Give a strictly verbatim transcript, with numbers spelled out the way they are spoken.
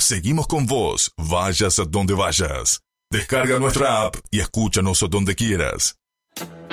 Seguimos con vos, vayas a donde vayas. Descarga nuestra app y escúchanos donde quieras.